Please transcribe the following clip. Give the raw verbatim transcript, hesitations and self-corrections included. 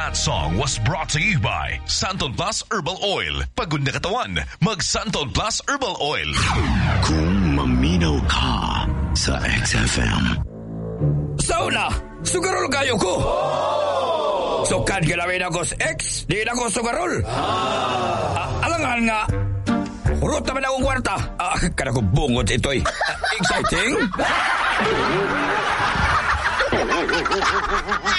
That song was brought to you by Santon Plus Herbal Oil. Pagod na katawan, mag Santon Plus Herbal Oil. Kung maminaw ka sa X F M. Sauna, sugarol kayo ko. Sukad kilawin ako sa X, di na ko sugarol. Ah, alangan nga, urot naman akong kwarta. Ah, kada ko bungot ito'y. Ah, exciting?